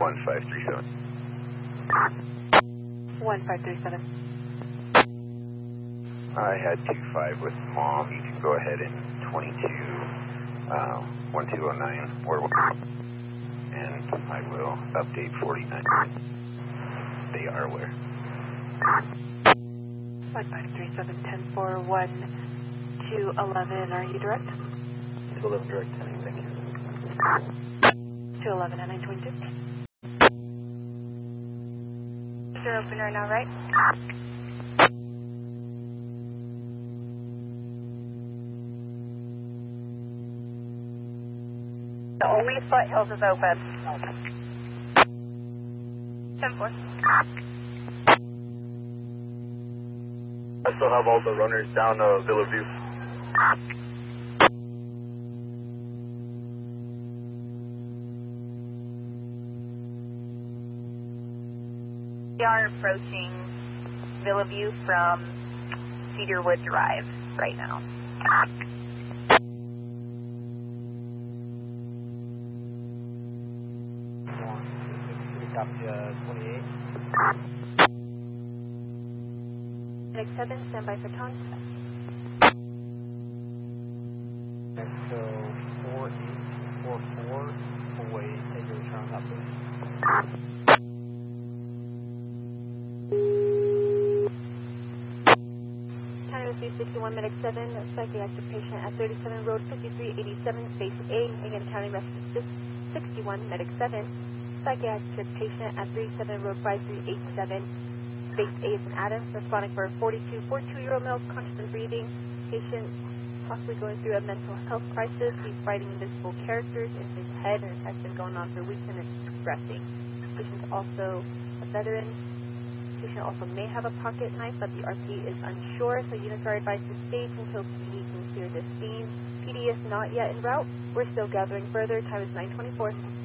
1537. 1537. I had 25 with mom. You can go ahead and 22, 1209, and I will update 49. They are aware. 1537, 1041 to 11. Are you direct? To 11 direct, thank you. To 11 and 922. They're open right now, right? The only foothills is open. 10-4. I still have all the runners down Villa View. We are approaching Villa View from Cedarwood Drive right now. Copy 28. Next 7, stand by for taunt. Mexico 4844, away, take your return on that, please. County Rescue 61, Medic 7, psychiatric patient at 37 Road 5387, Space A. Again, County Rescue 61, Medic 7, psychiatric patient at 37 Road 5387, Space A is in Adams, responding for a 42-year-old male, conscious and breathing. Patient possibly going through a mental health crisis. He's fighting invisible characters in his head, and it has been going on for weeks and it's progressing. Patient's also a veteran. Patient also may have a pocket knife, but the RP is unsure, so units are advised to stay until PD can clear this scene. PD is not yet en route. We're still gathering further. Time is 9:24.